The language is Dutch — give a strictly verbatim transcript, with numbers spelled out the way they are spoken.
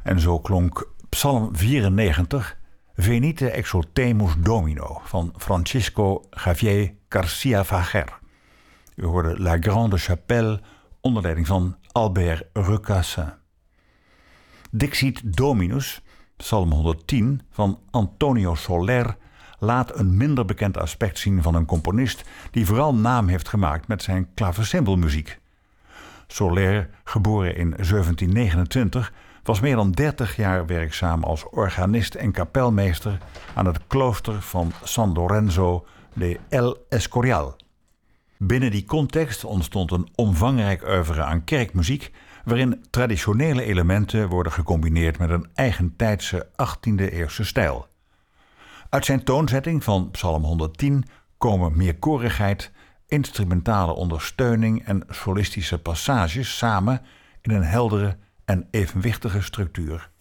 En zo klonk Psalm vierennegentig, Venite exultemus Domino van Francisco Javier Garcia Fager. U hoorde La Grande Chapelle onder leiding van Albert Recassin. Dixit Dominus, Psalm honderdtien van Antonio Soler, laat een minder bekend aspect zien van een componist die vooral naam heeft gemaakt met zijn klaversymbelmuziek. Soler, geboren in zeventien negenentwintig, was meer dan dertig jaar werkzaam als organist en kapelmeester aan het klooster van San Lorenzo de El Escorial. Binnen die context ontstond een omvangrijk oeuvre aan kerkmuziek, waarin traditionele elementen worden gecombineerd met een eigentijdse achttiende-eeuwse stijl. Uit zijn toonzetting van Psalm honderdtien komen meerkorigheid, instrumentale ondersteuning en solistische passages samen in een heldere en evenwichtige structuur.